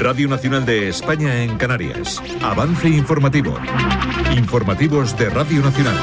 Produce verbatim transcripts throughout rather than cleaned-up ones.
Radio Nacional de España en Canarias. Avance informativo. Informativos de Radio Nacional.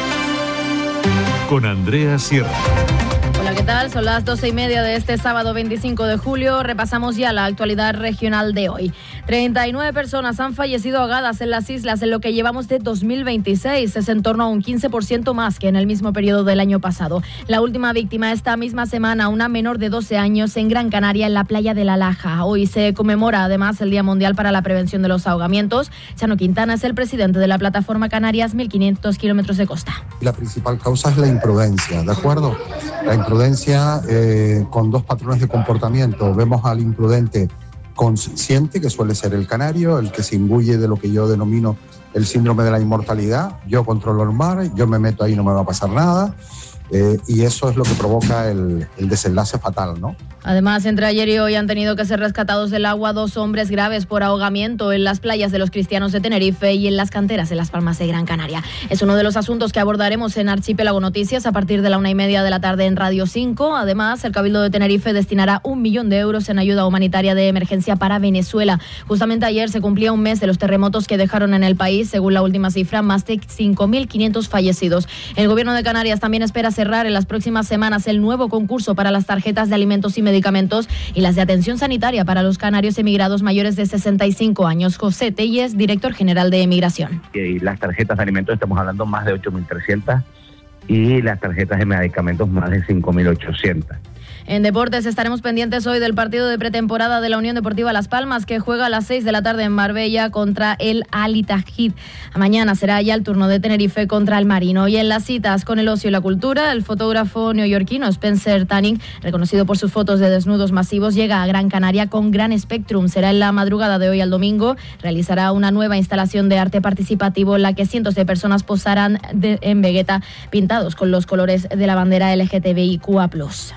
Con Andrea Sierra. Hola, ¿qué tal? Son las doce y media de este sábado veinticinco de julio. Repasamos ya la actualidad regional de hoy. treinta y nueve personas han fallecido ahogadas en las islas en lo que llevamos de dos mil veintiséis. Es en torno a un quince por ciento más que en el mismo periodo del año pasado. La última víctima esta misma semana, una menor de doce años en Gran Canaria, en la playa de La Laja. Hoy se conmemora además el Día Mundial para la Prevención de los Ahogamientos. Chano Quintana es el presidente de la plataforma Canarias mil quinientos kilómetros de costa. La principal causa es la imprudencia, ¿de acuerdo? La imprudencia eh, con dos patrones de comportamiento. Vemos al imprudente consciente, que suele ser el canario, el que se imbuye de lo que yo denomino el síndrome de la inmortalidad. Yo controlo el mar, yo me meto ahí, no me va a pasar nada. Eh, y eso es lo que provoca el, el desenlace fatal, ¿no? Además, entre ayer y hoy han tenido que ser rescatados del agua dos hombres graves por ahogamiento en las playas de los Cristianos de Tenerife y en las canteras de Las Palmas de Gran Canaria. Es uno de los asuntos que abordaremos en Archipiélago Noticias a partir de la una y media de la tarde en Radio cinco. Además, el Cabildo de Tenerife destinará un millón de euros en ayuda humanitaria de emergencia para Venezuela. Justamente ayer se cumplía un mes de los terremotos que dejaron en el país, según la última cifra, más de cinco mil quinientos fallecidos. El Gobierno de Canarias también espera cerrar en las próximas semanas el nuevo concurso para las tarjetas de alimentos y medicamentos y las de atención sanitaria para los canarios emigrados mayores de sesenta y cinco años. José Telles, director general de Emigración. Y las tarjetas de alimentos estamos hablando más de ocho mil trescientas y las tarjetas de medicamentos más de cinco mil ochocientas. En deportes estaremos pendientes hoy del partido de pretemporada de la Unión Deportiva Las Palmas, que juega a las seis de la tarde en Marbella contra el Al Ittihad. Mañana será ya el turno de Tenerife contra el Marino. Y en las citas con el ocio y la cultura, el fotógrafo neoyorquino Spencer Tanning, reconocido por sus fotos de desnudos masivos, llega a Gran Canaria con Gran Spectrum. Será en la madrugada de hoy al domingo. Realizará una nueva instalación de arte participativo en la que cientos de personas posarán de, en Vegeta pintados con los colores de la bandera L G T B I Q A plus.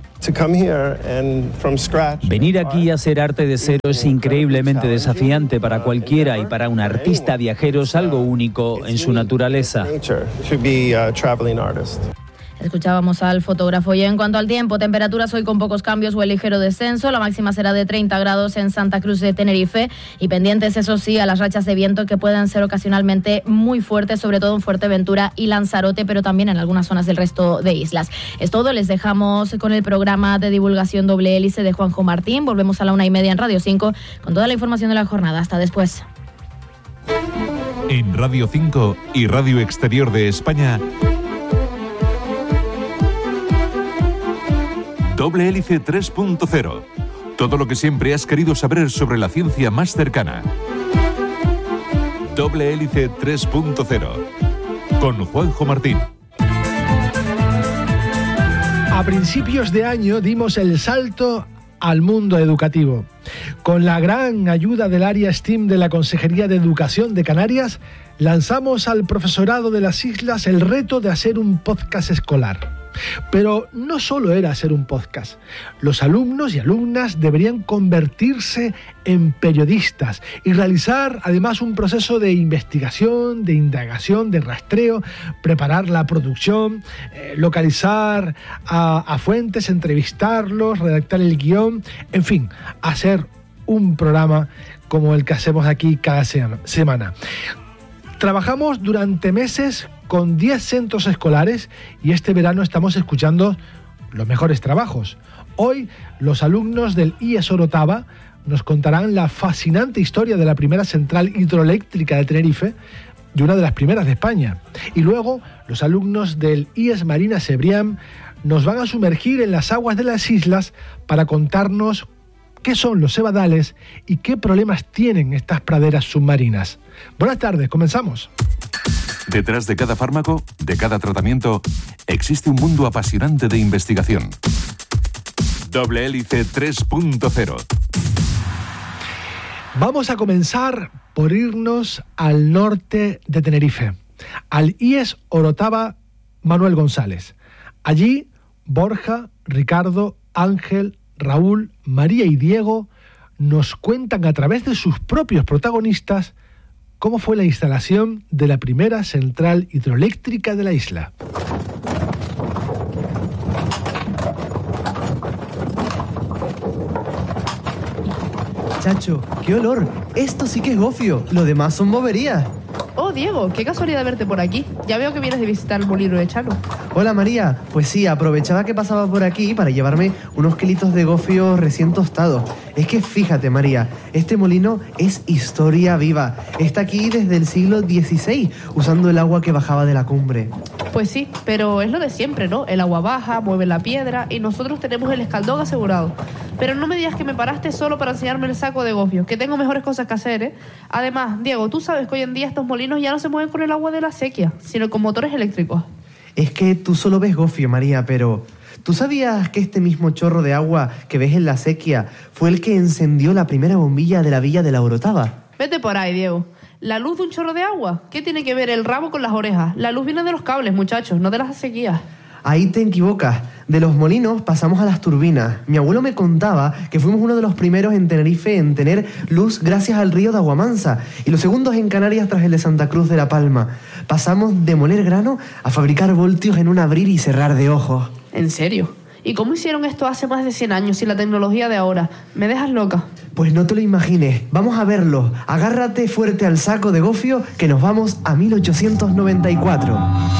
Venir aquí a hacer arte de cero es increíblemente desafiante para cualquiera y para un artista viajero es algo único en su naturaleza. Escuchábamos al fotógrafo. Y en cuanto al tiempo, temperaturas hoy con pocos cambios o el ligero descenso. La máxima será de treinta grados en Santa Cruz de Tenerife y pendientes, eso sí, a las rachas de viento que puedan ser ocasionalmente muy fuertes, sobre todo en Fuerteventura y Lanzarote, pero también en algunas zonas del resto de islas. Es todo, les dejamos con el programa de divulgación Doble Hélice de Juanjo Martín. Volvemos a la una y media en Radio cinco con toda la información de la jornada. Hasta después. En Radio cinco y Radio Exterior de España, Doble Hélice tres punto cero. Todo lo que siempre has querido saber sobre la ciencia más cercana. Doble Hélice tres punto cero. Con Juanjo Martín. A principios de año dimos el salto al mundo educativo. Con la gran ayuda del área STEAM de la Consejería de Educación de Canarias, lanzamos al profesorado de las islas el reto de hacer un podcast escolar. Pero no solo era hacer un podcast. Los alumnos y alumnas deberían convertirse en periodistas y realizar además un proceso de investigación, de indagación, de rastreo, preparar la producción, eh, localizar a, a fuentes, entrevistarlos, redactar el guión, en fin, hacer un programa como el que hacemos aquí cada semana. Trabajamos durante meses con diez centros escolares y este verano estamos escuchando los mejores trabajos. Hoy los alumnos del I E S Orotava nos contarán la fascinante historia de la primera central hidroeléctrica de Tenerife y una de las primeras de España. Y luego los alumnos del I E S Marina Cebrián nos van a sumergir en las aguas de las islas para contarnos qué son los cebadales y qué problemas tienen estas praderas submarinas. Buenas tardes, comenzamos. Detrás de cada fármaco, de cada tratamiento, existe un mundo apasionante de investigación. Doble Hélice tres punto cero. Vamos a comenzar por irnos al norte de Tenerife, al I E S Orotava Manuel González. Allí, Borja, Ricardo, Ángel, Raúl, María y Diego nos cuentan a través de sus propios protagonistas cómo fue la instalación de la primera central hidroeléctrica de la isla. muchacho, qué olor. Esto sí que es gofio, lo demás son boberías. Oh, Diego, qué casualidad verte por aquí. Ya veo que vienes de visitar el molino de Chano. Hola, María. Pues sí, aprovechaba que pasaba por aquí para llevarme unos kilitos de gofio recién tostados. Es que fíjate, María, este molino es historia viva. Está aquí desde el siglo dieciséis, usando el agua que bajaba de la cumbre. Pues sí, pero es lo de siempre, ¿no? El agua baja, mueve la piedra y nosotros tenemos el escaldón asegurado. Pero no me digas que me paraste solo para enseñarme el saco de gofio, que tengo mejores cosas que hacer, ¿eh? Además, Diego, tú sabes que hoy en día estos molinos ya no se mueven con el agua de la sequía, sino con motores eléctricos. Es que tú solo ves gofio, María, pero ¿tú sabías que este mismo chorro de agua que ves en la sequía fue el que encendió la primera bombilla de la villa de la Orotava? Vete por ahí, Diego. ¿La luz de un chorro de agua? ¿Qué tiene que ver el rabo con las orejas? La luz viene de los cables, muchachos, no de las sequías. Ahí te equivocas. De los molinos pasamos a las turbinas. Mi abuelo me contaba que fuimos uno de los primeros en Tenerife en tener luz gracias al río de Aguamansa y los segundos en Canarias tras el de Santa Cruz de la Palma. Pasamos de moler grano a fabricar voltios en un abrir y cerrar de ojos. ¿En serio? ¿Y cómo hicieron esto hace más de cien años sin la tecnología de ahora? Me dejas loca. Pues no te lo imagines. Vamos a verlo. Agárrate fuerte al saco de gofio que nos vamos a mil ochocientos noventa y cuatro.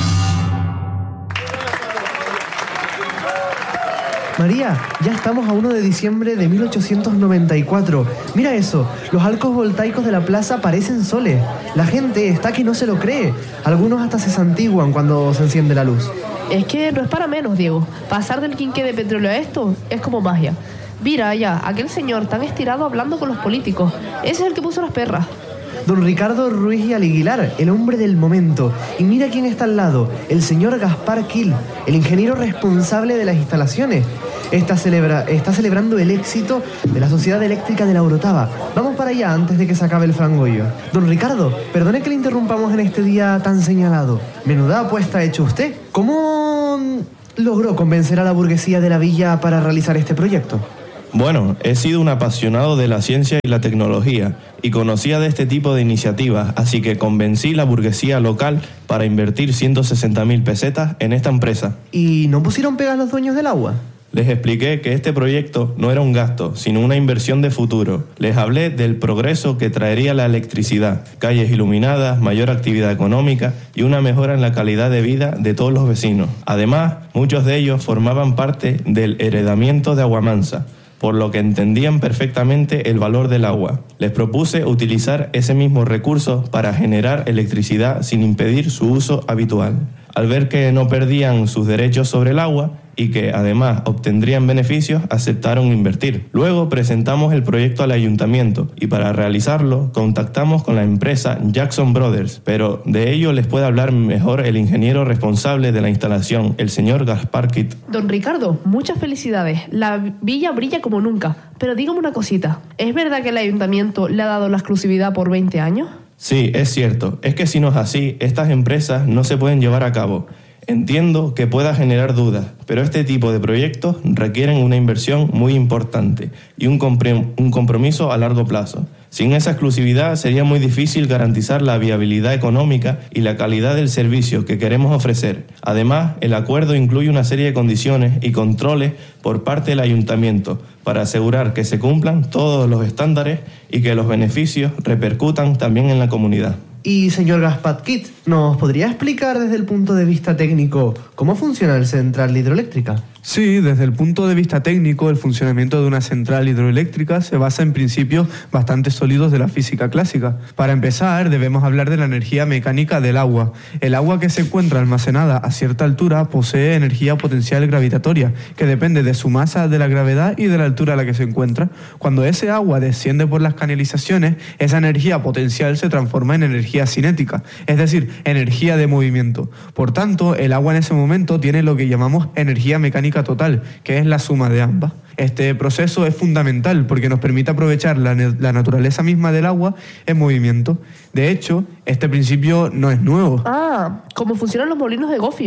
María, ya estamos a uno de diciembre de mil ochocientos noventa y cuatro. Mira eso, los arcos voltaicos de la plaza parecen soles. La gente está que no se lo cree. Algunos hasta se santiguan cuando se enciende la luz. Es que no es para menos, Diego. Pasar del quinqué de petróleo a esto es como magia. Mira allá, aquel señor tan estirado hablando con los políticos. Ese es el que puso las perras. Don Ricardo Ruiz y Aguilar, el hombre del momento. Y mira quién está al lado, el señor Gaspar Quil, el ingeniero responsable de las instalaciones. Está, celebra, está celebrando el éxito de la Sociedad Eléctrica de la Orotava. Vamos para allá antes de que se acabe el frangollo. Don Ricardo, perdone que le interrumpamos en este día tan señalado. Menuda apuesta ha hecho usted. ¿Cómo logró convencer a la burguesía de la villa para realizar este proyecto? Bueno, he sido un apasionado de la ciencia y la tecnología y conocía de este tipo de iniciativas, así que convencí la burguesía local para invertir ciento sesenta mil pesetas en esta empresa. ¿Y no pusieron pegas los dueños del agua? Les expliqué que este proyecto no era un gasto, sino una inversión de futuro. Les hablé del progreso que traería la electricidad, calles iluminadas, mayor actividad económica y una mejora en la calidad de vida de todos los vecinos. Además, muchos de ellos formaban parte del heredamiento de Aguamansa, por lo que entendían perfectamente el valor del agua. Les propuse utilizar ese mismo recurso para generar electricidad sin impedir su uso habitual. Al ver que no perdían sus derechos sobre el agua y que además obtendrían beneficios, aceptaron invertir. Luego presentamos el proyecto al ayuntamiento y para realizarlo contactamos con la empresa Jackson Brothers, pero de ello les puede hablar mejor el ingeniero responsable de la instalación, el señor Gaspar Quil. Don Ricardo, muchas felicidades. La villa brilla como nunca. Pero dígame una cosita, ¿es verdad que el ayuntamiento le ha dado la exclusividad por veinte años? Sí, es cierto. Es que si no es así, estas empresas no se pueden llevar a cabo. Entiendo que pueda generar dudas, pero este tipo de proyectos requieren una inversión muy importante y un, compre- un compromiso a largo plazo. Sin esa exclusividad sería muy difícil garantizar la viabilidad económica y la calidad del servicio que queremos ofrecer. Además, el acuerdo incluye una serie de condiciones y controles por parte del ayuntamiento para asegurar que se cumplan todos los estándares y que los beneficios repercutan también en la comunidad. Y señor Gaspar Quil, ¿nos podría explicar desde el punto de vista técnico cómo funciona el central hidroeléctrica? Sí, desde el punto de vista técnico, el funcionamiento de una central hidroeléctrica se basa en principios bastante sólidos de la física clásica. Para empezar, debemos hablar de la energía mecánica del agua. El agua que se encuentra almacenada a cierta altura posee energía potencial gravitatoria, que depende de su masa, de la gravedad y de la altura a la que se encuentra. Cuando ese agua desciende por las canalizaciones, esa energía potencial se transforma en energía cinética, es decir, energía de movimiento. Por tanto, el agua en ese momento tiene lo que llamamos energía mecánica total, que es la suma de ambas. Este proceso es fundamental porque nos permite aprovechar la, la naturaleza misma del agua en movimiento. De hecho, este principio no es nuevo. Ah, ¿cómo funcionan los molinos de gofio?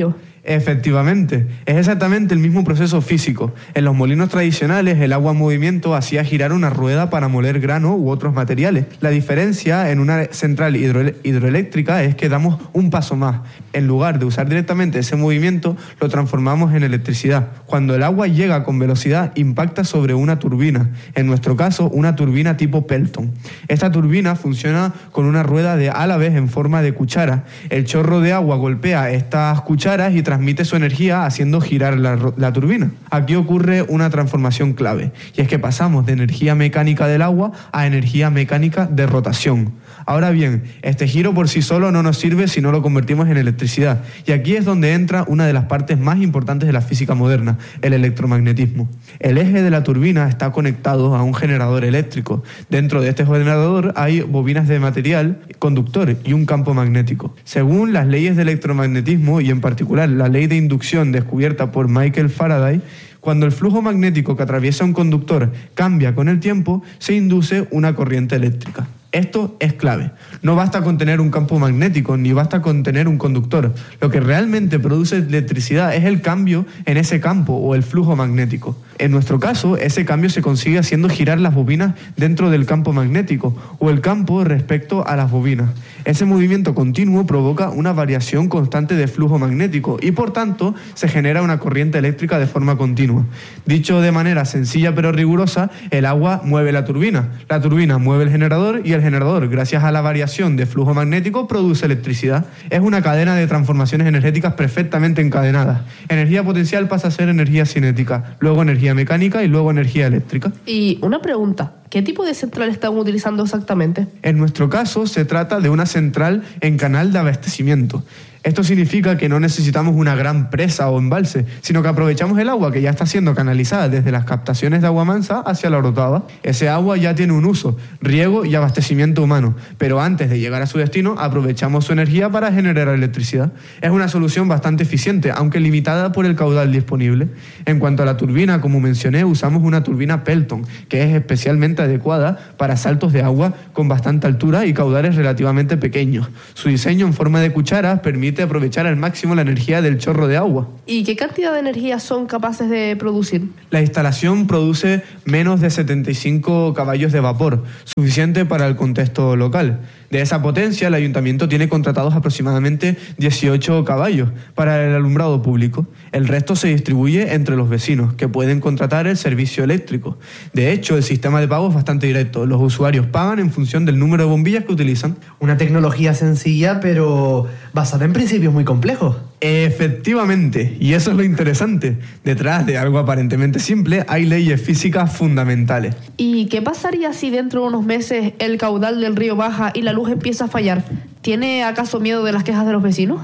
Efectivamente, es exactamente el mismo proceso físico. En los molinos tradicionales, el agua en movimiento hacía girar una rueda para moler grano u otros materiales. La diferencia en una central hidro- hidroeléctrica es que damos un paso más. En lugar de usar directamente ese movimiento, lo transformamos en electricidad. Cuando el agua llega con velocidad, impacta sobre una turbina. En nuestro caso, una turbina tipo Pelton. Esta turbina funciona con una rueda de álabes en forma de cuchara. El chorro de agua golpea estas cucharas y transmite su energía haciendo girar la, la turbina. Aquí ocurre una transformación clave, y es que pasamos de energía mecánica del agua a energía mecánica de rotación. Ahora bien, este giro por sí solo no nos sirve si no lo convertimos en electricidad, y aquí es donde entra una de las partes más importantes de la física moderna, el electromagnetismo. El eje de la turbina está conectado a un generador eléctrico. Dentro de este generador hay bobinas de material conductor y un campo magnético. Según las leyes de electromagnetismo, y en particular la ley de inducción descubierta por Michael Faraday, cuando el flujo magnético que atraviesa un conductor cambia con el tiempo, se induce una corriente eléctrica. Esto es clave. No basta con tener un campo magnético, ni basta con tener un conductor. Lo que realmente produce electricidad es el cambio en ese campo o el flujo magnético. En nuestro caso, ese cambio se consigue haciendo girar las bobinas dentro del campo magnético o el campo respecto a las bobinas. Ese movimiento continuo provoca una variación constante de flujo magnético y, por tanto, se genera una corriente eléctrica de forma continua. Dicho de manera sencilla pero rigurosa, el agua mueve la turbina, la turbina mueve el generador y el generador, gracias a la variación de flujo magnético, produce electricidad. Es una cadena de transformaciones energéticas perfectamente encadenadas. Energía potencial pasa a ser energía cinética, luego energía mecánica y luego energía eléctrica. Y una pregunta, ¿qué tipo de central están utilizando exactamente? En nuestro caso se trata de una central en canal de abastecimiento. Esto significa que no necesitamos una gran presa o embalse, sino que aprovechamos el agua que ya está siendo canalizada desde las captaciones de agua mansa hacia la Orotava. Ese agua ya tiene un uso, riego y abastecimiento humano, pero antes de llegar a su destino aprovechamos su energía para generar electricidad. Es una solución bastante eficiente, aunque limitada por el caudal disponible. En cuanto a la turbina, como mencioné, usamos una turbina Pelton, que es especialmente adecuada para saltos de agua con bastante altura y caudales relativamente pequeños. Su diseño en forma de cucharas permite aprovechar al máximo la energía del chorro de agua. ¿Y qué cantidad de energía son capaces de producir? La instalación produce menos de setenta y cinco caballos de vapor, suficiente para el contexto local. De esa potencia, el ayuntamiento tiene contratados aproximadamente dieciocho caballos para el alumbrado público. El resto se distribuye entre los vecinos, que pueden contratar el servicio eléctrico. De hecho, el sistema de pago es bastante directo. Los usuarios pagan en función del número de bombillas que utilizan. Una tecnología sencilla, pero basada en principios muy complejos. Efectivamente, y eso es lo interesante. Detrás de algo aparentemente simple hay leyes físicas fundamentales. ¿Y qué pasaría si dentro de unos meses el caudal del río baja y la luz empieza a fallar? ¿Tiene acaso miedo de las quejas de los vecinos?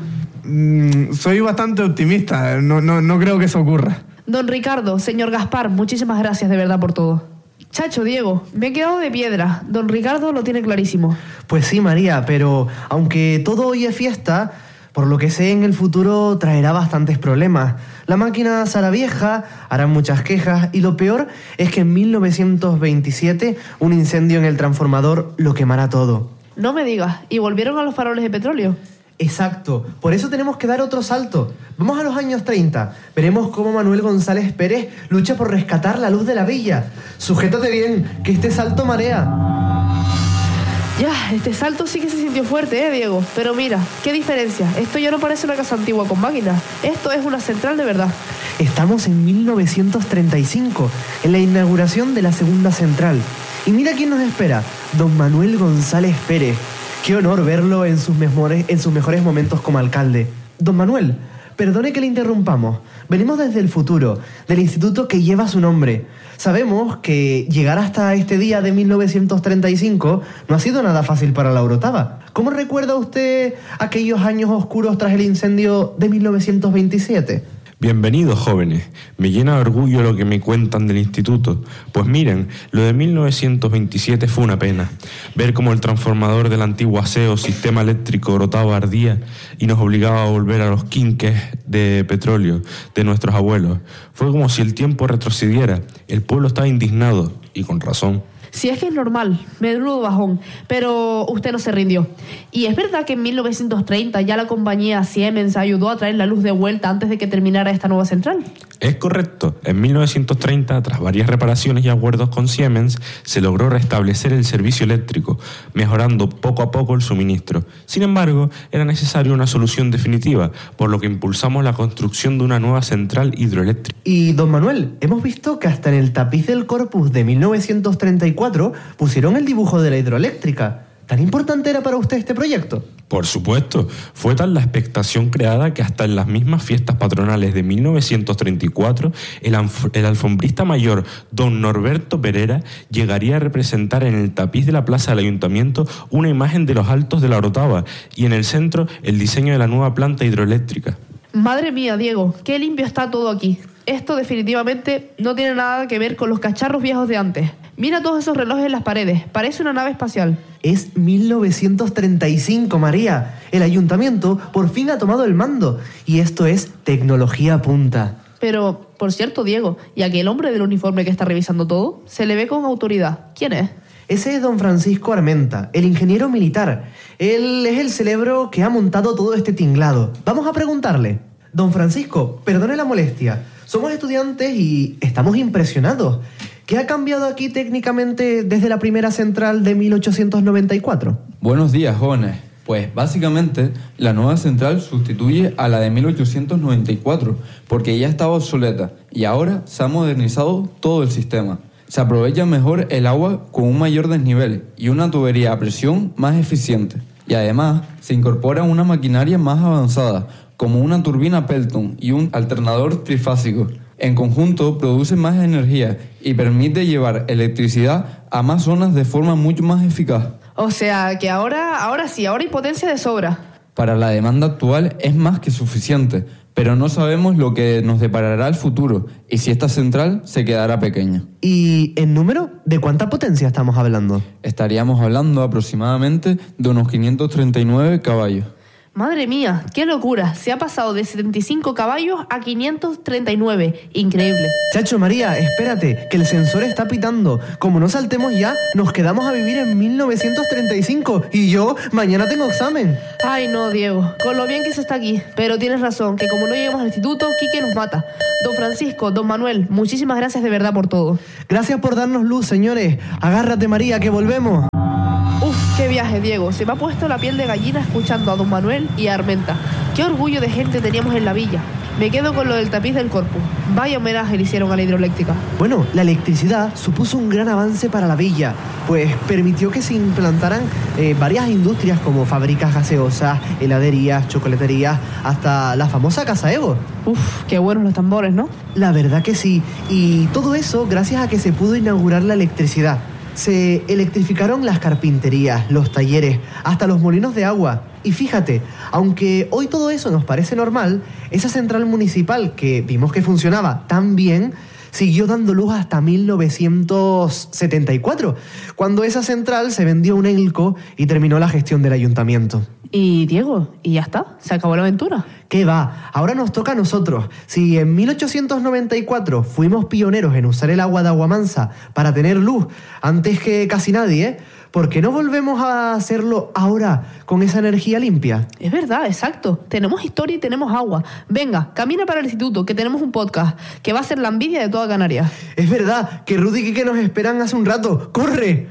Mm, soy bastante optimista, no, no, no creo que eso ocurra. Don Ricardo, señor Gaspar, muchísimas gracias de verdad por todo. Chacho, Diego, me he quedado de piedra. Don Ricardo lo tiene clarísimo. Pues sí, María, pero aunque todo hoy es fiesta, por lo que sé, en el futuro traerá bastantes problemas. La máquina será vieja, harán muchas quejas y lo peor es que en mil novecientos veintisiete un incendio en el transformador lo quemará todo. No me digas, ¿y volvieron a los faroles de petróleo? Exacto, por eso tenemos que dar otro salto. Vamos a los años treinta. Veremos cómo Manuel González Pérez lucha por rescatar la luz de la villa. Sujétate bien, que este salto marea. Ya, este salto sí que se sintió fuerte, ¿eh, Diego? Pero mira, qué diferencia. Esto ya no parece una casa antigua con máquinas. Esto es una central de verdad. Estamos en mil novecientos treinta y cinco, en la inauguración de la segunda central. Y mira quién nos espera, don Manuel González Pérez. Qué honor verlo en sus mejores, en sus mejores momentos como alcalde. Don Manuel, perdone que le interrumpamos. Venimos desde el futuro, del instituto que lleva su nombre. Sabemos que llegar hasta este día de mil novecientos treinta y cinco no ha sido nada fácil para la Orotava. ¿Cómo recuerda usted aquellos años oscuros tras el incendio de mil novecientos veintisiete? Bienvenidos, jóvenes. Me llena de orgullo lo que me cuentan del instituto. Pues miren, lo de mil novecientos veintisiete fue una pena. Ver cómo el transformador del antiguo aseo sistema eléctrico Orotava ardía y nos obligaba a volver a los quinques de petróleo de nuestros abuelos. Fue como si el tiempo retrocediera. El pueblo estaba indignado, y con razón. Si es que es normal, menudo bajón, pero usted no se rindió. Y es verdad que en mil novecientos treinta ya la compañía Siemens ayudó a traer la luz de vuelta antes de que terminara esta nueva central. Es correcto. En mil novecientos treinta, tras varias reparaciones y acuerdos con Siemens, se logró restablecer el servicio eléctrico, mejorando poco a poco el suministro. Sin embargo, era necesaria una solución definitiva, por lo que impulsamos la construcción de una nueva central hidroeléctrica. Y, don Manuel, hemos visto que hasta en el tapiz del Corpus de mil novecientos treinta y cuatro pusieron el dibujo de la hidroeléctrica. ¿Tan importante era para usted este proyecto? Por supuesto, fue tal la expectación creada que hasta en las mismas fiestas patronales de mil novecientos treinta y cuatro, el, alf- el alfombrista mayor don Norberto Pereira llegaría a representar en el tapiz de la plaza del ayuntamiento una imagen de los Altos de la Orotava y en el centro el diseño de la nueva planta hidroeléctrica. Madre mía, Diego, qué limpio está todo aquí. Esto definitivamente no tiene nada que ver con los cacharros viejos de antes. Mira todos esos relojes en las paredes, parece una nave espacial. Es mil novecientos treinta y cinco, María. El ayuntamiento por fin ha tomado el mando. Y esto es tecnología punta. Pero, por cierto, Diego, ¿y aquel hombre del uniforme que está revisando todo? Se le ve con autoridad. ¿Quién es? Ese es don Francisco Armenta, el ingeniero militar. Él es el cerebro que ha montado todo este tinglado. Vamos a preguntarle. Don Francisco, perdone la molestia. Somos estudiantes y estamos impresionados. ¿Qué ha cambiado aquí técnicamente desde la primera central de mil ochocientos noventa y cuatro? Buenos días, jóvenes. Pues básicamente la nueva central sustituye a la de mil ochocientos noventa y cuatro porque ya estaba obsoleta y ahora se ha modernizado todo el sistema. Se aprovecha mejor el agua con un mayor desnivel y una tubería a presión más eficiente. Y además se incorpora una maquinaria más avanzada, como una turbina Pelton y un alternador trifásico. En conjunto produce más energía y permite llevar electricidad a más zonas de forma mucho más eficaz. O sea, que ahora, ahora sí, ahora hay potencia de sobra. Para la demanda actual es más que suficiente, pero no sabemos lo que nos deparará el futuro y si esta central se quedará pequeña. ¿Y en número? ¿De cuánta potencia estamos hablando? Estaríamos hablando aproximadamente de unos quinientos treinta y nueve caballos. Madre mía, qué locura. Se ha pasado de setenta y cinco caballos a quinientos treinta y nueve. Increíble. Chacho, María, espérate, que el sensor está pitando. Como no saltemos ya, nos quedamos a vivir en mil novecientos treinta y cinco. Y yo, mañana tengo examen. Ay, no, Diego. Con lo bien que se está aquí. Pero tienes razón, que como no lleguemos al instituto, Quique nos mata. Don Francisco, don Manuel, muchísimas gracias de verdad por todo. Gracias por darnos luz, señores. Agárrate, María, que volvemos. Uf, qué viaje, Diego. Se me ha puesto la piel de gallina escuchando a don Manuel y a Armenta. Qué orgullo de gente teníamos en la villa. Me quedo con lo del tapiz del Corpus. Vaya homenaje le hicieron a la hidroeléctrica. Bueno, la electricidad supuso un gran avance para la villa, pues permitió que se implantaran eh, varias industrias como fábricas gaseosas, heladerías, chocolaterías, hasta la famosa Casa Evo. Uf, qué buenos los tambores, ¿no? La verdad que sí. Y todo eso gracias a que se pudo inaugurar la electricidad. Se electrificaron las carpinterías, los talleres, hasta los molinos de agua. Y fíjate, aunque hoy todo eso nos parece normal, esa central municipal que vimos que funcionaba tan bien, siguió dando luz hasta mil novecientos setenta y cuatro, cuando esa central se vendió a Unelco y terminó la gestión del ayuntamiento. Y Diego, ¿y ya está? ¿Se acabó la aventura? ¿Qué va? Ahora nos toca a nosotros. Si en mil ochocientos noventa y cuatro fuimos pioneros en usar el agua de Aguamansa para tener luz antes que casi nadie, ¿eh? ¿Por qué no volvemos a hacerlo ahora con esa energía limpia? Es verdad, exacto. Tenemos historia y tenemos agua. Venga, camina para el instituto, que tenemos un podcast que va a ser la envidia de toda Canarias. Es verdad, que Rudy y Quique nos esperan hace un rato. ¡Corre!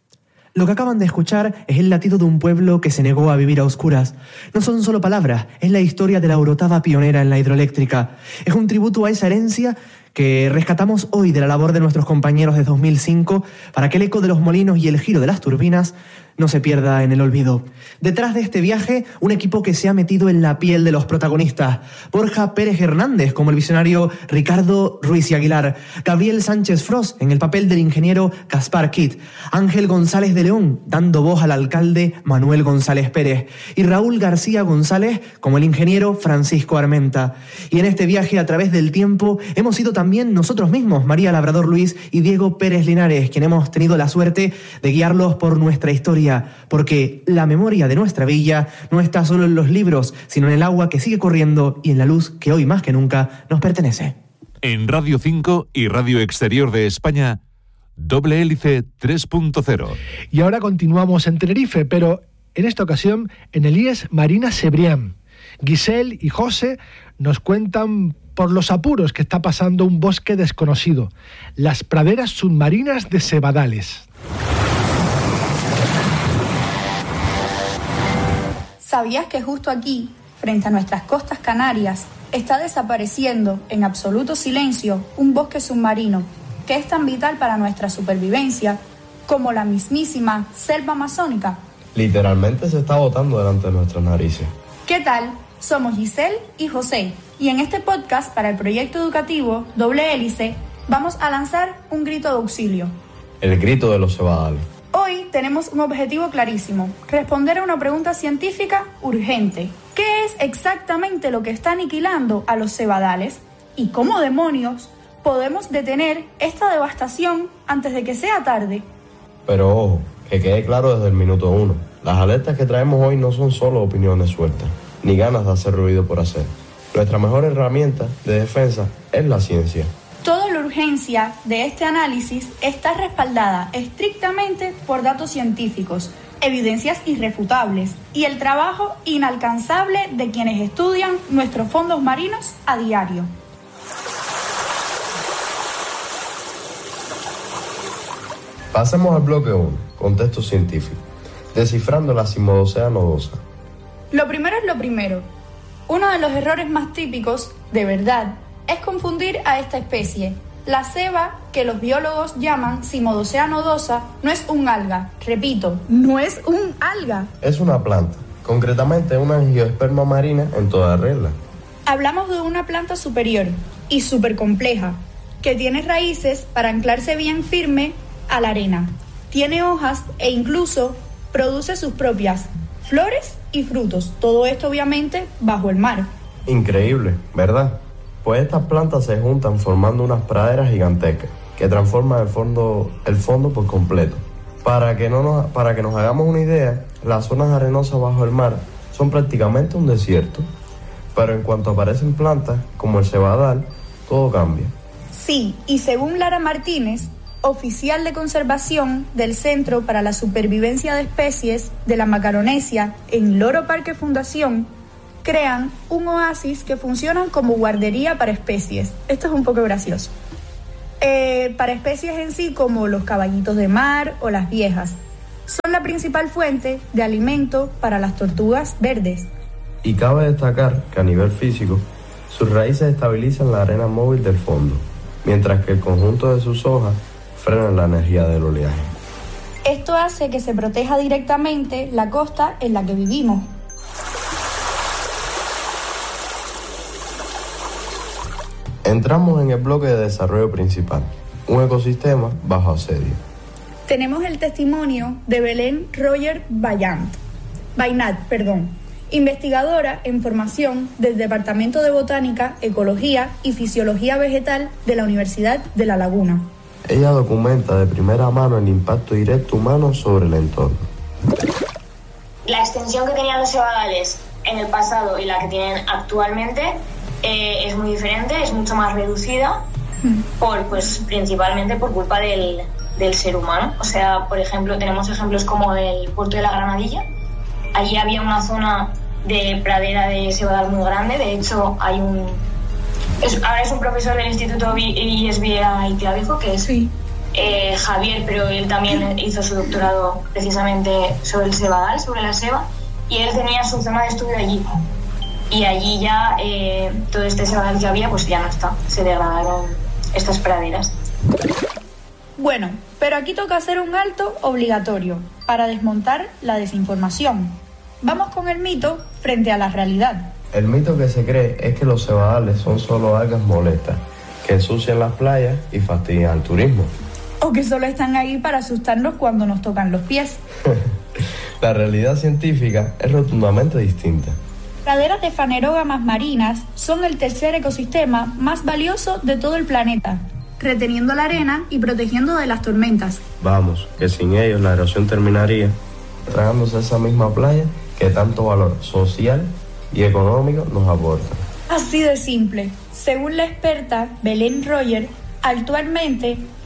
Lo que acaban de escuchar es el latido de un pueblo que se negó a vivir a oscuras. No son solo palabras, es la historia de la Orotava pionera en la hidroeléctrica. Es un tributo a esa herencia que rescatamos hoy de la labor de nuestros compañeros de dos mil cinco para que el eco de los molinos y el giro de las turbinas no se pierda en el olvido. Detrás de este viaje, un equipo que se ha metido en la piel de los protagonistas. Borja Pérez Hernández como el visionario Ricardo Ruiz y Aguilar. Gabriel Sánchez Frost en el papel del ingeniero Gaspar Kitt. Ángel González de León dando voz al alcalde Manuel González Pérez. Y Raúl García González como el ingeniero Francisco Armenta. Y en este viaje a través del tiempo hemos sido también nosotros mismos, María Labrador Luis y Diego Pérez Linares, quien hemos tenido la suerte de guiarlos por nuestra historia. Porque la memoria de nuestra villa no está solo en los libros, sino en el agua que sigue corriendo y en la luz que hoy más que nunca nos pertenece. En Radio cinco y Radio Exterior de España, Doble Hélice tres punto cero. Y ahora continuamos en Tenerife, pero en esta ocasión en el I E S Marina Cebrián. Giselle y José nos cuentan por los apuros que está pasando un bosque desconocido, las praderas submarinas de Sevadales. ¿Sabías que justo aquí, frente a nuestras costas canarias, está desapareciendo en absoluto silencio un bosque submarino que es tan vital para nuestra supervivencia como la mismísima selva amazónica? Literalmente se está botando delante de nuestras narices. ¿Qué tal? Somos Giselle y José, y en este podcast para el proyecto educativo Doble Hélice vamos a lanzar un grito de auxilio. El grito de los Sevadales. Hoy tenemos un objetivo clarísimo: responder a una pregunta científica urgente. ¿Qué es exactamente lo que está aniquilando a los Sevadales? ¿Y cómo demonios podemos detener esta devastación antes de que sea tarde? Pero ojo, que quede claro desde el minuto uno. Las alertas que traemos hoy no son solo opiniones sueltas, ni ganas de hacer ruido por hacer. Nuestra mejor herramienta de defensa es la ciencia. Toda la urgencia de este análisis está respaldada estrictamente por datos científicos, evidencias irrefutables y el trabajo inalcanzable de quienes estudian nuestros fondos marinos a diario. Pasemos al bloque uno, contexto científico, descifrando la Cimodocea nodosa. Lo primero es lo primero. Uno de los errores más típicos, de verdad, es confundir a esta especie. La ceba, que los biólogos llaman Cimodocea nodosa, no es un alga. Repito, no es un alga. Es una planta, concretamente una angiosperma marina en toda regla. Hablamos de una planta superior y súper compleja, que tiene raíces para anclarse bien firme a la arena. Tiene hojas e incluso produce sus propias flores y frutos. Todo esto obviamente bajo el mar. Increíble, ¿verdad? Pues estas plantas se juntan formando unas praderas gigantescas que transforman el fondo, el fondo por completo. Para que, no nos, para que nos hagamos una idea, las zonas arenosas bajo el mar son prácticamente un desierto. Pero en cuanto aparecen plantas, como el cebadal, todo cambia. Sí, y según Lara Martínez, oficial de conservación del Centro para la Supervivencia de Especies de la Macaronesia en Loro Parque Fundación, crean un oasis que funcionan como guardería para especies. Esto es un poco gracioso. Eh, para especies en sí como los caballitos de mar o las viejas. Son la principal fuente de alimento para las tortugas verdes. Y cabe destacar que a nivel físico, sus raíces estabilizan la arena móvil del fondo, mientras que el conjunto de sus hojas frenan la energía del oleaje. Esto hace que se proteja directamente la costa en la que vivimos. Entramos en el bloque de desarrollo principal, un ecosistema bajo asedio. Tenemos el testimonio de Belén Roger Bayant, Bainat, perdón, investigadora en formación del Departamento de Botánica, Ecología y Fisiología Vegetal de la Universidad de La Laguna. Ella documenta de primera mano el impacto directo humano sobre el entorno. La extensión que tenían los cebadales en el pasado y la que tienen actualmente eh, es muy diferente, es mucho más reducida, por, pues, principalmente por culpa del, del ser humano. O sea, por ejemplo, tenemos ejemplos como el puerto de la Granadilla. Allí había una zona de pradera de cebadal muy grande. De hecho, hay un... Es, ahora es un profesor del Instituto I E S Viera y Clavijo, que es sí. eh, Javier, pero él también hizo su doctorado precisamente sobre el cebadal, sobre la ceba, y él tenía su zona de estudio allí. Y allí ya eh, todo este cebadal que había, pues ya no está. Se degradaron estas praderas. Bueno, pero aquí toca hacer un alto obligatorio para desmontar la desinformación. Vamos con el mito frente a la realidad. El mito que se cree es que los cebadales son solo algas molestas, que ensucian las playas y fastidian al turismo. O que solo están ahí para asustarnos cuando nos tocan los pies. La realidad científica es rotundamente distinta. Praderas de fanerógamas marinas son el tercer ecosistema más valioso de todo el planeta, reteniendo la arena y protegiendo de las tormentas. Vamos, que sin ellos la erosión terminaría tragándose esa misma playa que tanto valor social y económico nos aporta. Así de simple. Según la experta Belén Roger, actualmente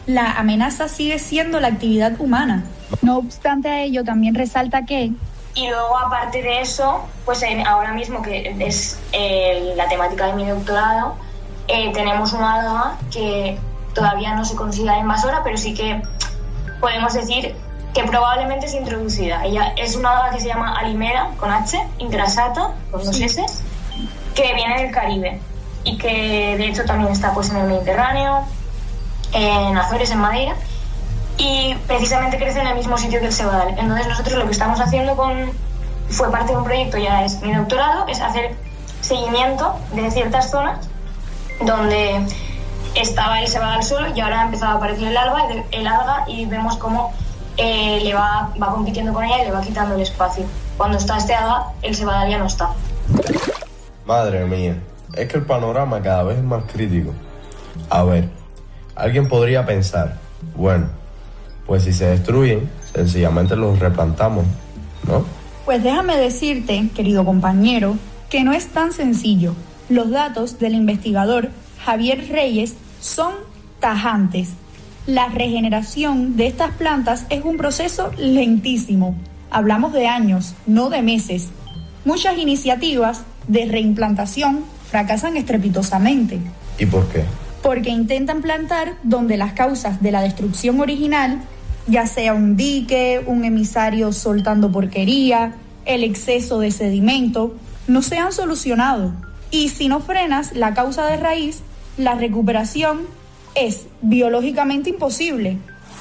la amenaza sigue siendo la actividad humana. No obstante a ello, también resalta que... Y luego, aparte de eso, pues en, ahora mismo, que es eh, la temática de mi doctorado, eh, tenemos una alga que todavía no se considera invasora, pero sí que podemos decir que probablemente es introducida. Ella es una alga que se llama Alimera, con H, ingrasata, con dos S, que viene del Caribe y que de hecho también está pues en el Mediterráneo, en Azores, en Madeira, y precisamente crece en el mismo sitio que el cebadal. Entonces nosotros lo que estamos haciendo con, fue parte de un proyecto, ya es mi doctorado, es hacer seguimiento de ciertas zonas donde estaba el cebadal solo y ahora ha empezado a aparecer el alga, el alga y vemos cómo eh, le va, va compitiendo con ella y le va quitando el espacio. Cuando está este alga, el cebadal ya no está. Madre mía, es que el panorama cada vez es más crítico. A ver, alguien podría pensar, bueno, pues si se destruyen, sencillamente los replantamos, ¿no? Pues déjame decirte, querido compañero, que no es tan sencillo. Los datos del investigador Javier Reyes son tajantes. La regeneración de estas plantas es un proceso lentísimo. Hablamos de años, no de meses. Muchas iniciativas de reimplantación fracasan estrepitosamente. ¿Y por qué? Porque intentan plantar donde las causas de la destrucción original, ya sea un dique, un emisario soltando porquería, el exceso de sedimento, no se han solucionado. Y si no frenas la causa de raíz, la recuperación es biológicamente imposible.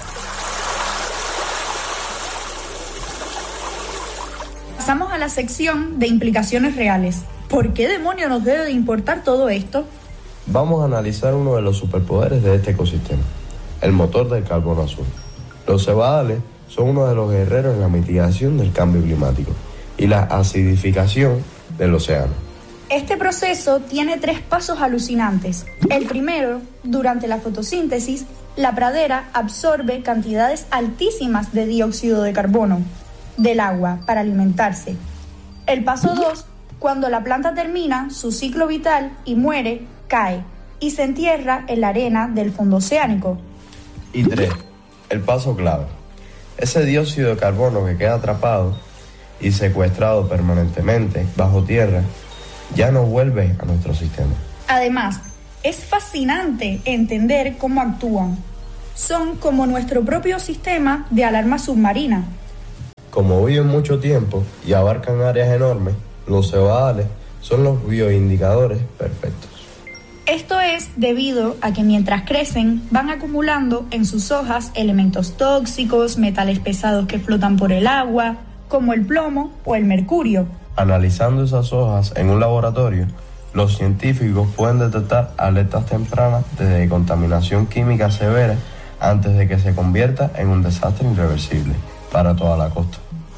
Pasamos a la sección de implicaciones reales. ¿Por qué demonios nos debe de importar todo esto? Vamos a analizar uno de los superpoderes de este ecosistema, el motor del carbono azul. Los cebadales son uno de los guerreros en la mitigación del cambio climático y la acidificación del océano. Este proceso tiene tres pasos alucinantes. El primero, durante la fotosíntesis, la pradera absorbe cantidades altísimas de dióxido de carbono del agua para alimentarse. El paso dos, cuando la planta termina su ciclo vital y muere, cae y se entierra en la arena del fondo oceánico. Y tres, el paso clave. Ese dióxido de carbono que queda atrapado y secuestrado permanentemente bajo tierra ya no vuelve a nuestro sistema. Además, es fascinante entender cómo actúan. Son como nuestro propio sistema de alarma submarina. Como viven mucho tiempo y abarcan áreas enormes, los cebadales son los bioindicadores perfectos. Esto es debido a que mientras crecen van acumulando en sus hojas elementos tóxicos, metales pesados que flotan por el agua, como el plomo o el mercurio. Analizando esas hojas en un laboratorio, los científicos pueden detectar alertas tempranas de contaminación química severa antes de que se convierta en un desastre irreversible para toda la costa.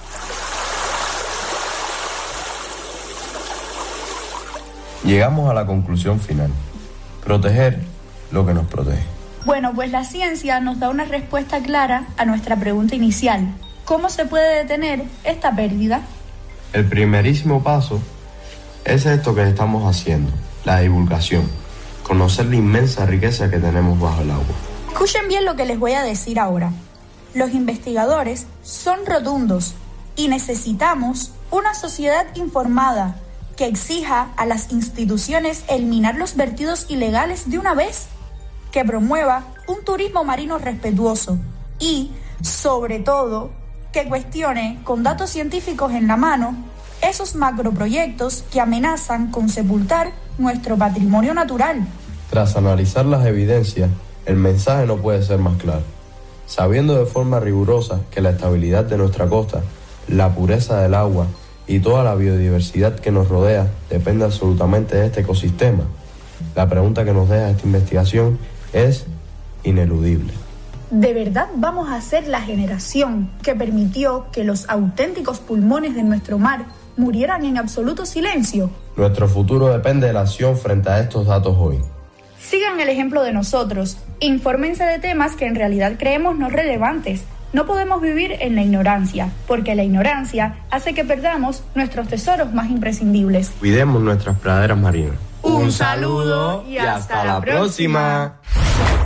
Llegamos a la conclusión final. Proteger lo que nos protege. Bueno, pues la ciencia nos da una respuesta clara a nuestra pregunta inicial. ¿Cómo se puede detener esta pérdida? El primerísimo paso es esto que estamos haciendo, la divulgación, conocer la inmensa riqueza que tenemos bajo el agua. Escuchen bien lo que les voy a decir ahora. Los investigadores son rotundos y necesitamos una sociedad informada que exija a las instituciones eliminar los vertidos ilegales de una vez, que promueva un turismo marino respetuoso y, sobre todo, que cuestione con datos científicos en la mano esos macroproyectos que amenazan con sepultar nuestro patrimonio natural. Tras analizar las evidencias, el mensaje no puede ser más claro. Sabiendo de forma rigurosa que la estabilidad de nuestra costa, la pureza del agua y toda la biodiversidad que nos rodea depende absolutamente de este ecosistema, la pregunta que nos deja esta investigación es ineludible. ¿De verdad vamos a ser la generación que permitió que los auténticos pulmones de nuestro mar murieran en absoluto silencio? Nuestro futuro depende de la acción frente a estos datos hoy. Sigan el ejemplo de nosotros. Infórmense de temas que en realidad creemos no relevantes. No podemos vivir en la ignorancia, porque la ignorancia hace que perdamos nuestros tesoros más imprescindibles. Cuidemos nuestras praderas marinas. Un saludo y hasta la próxima.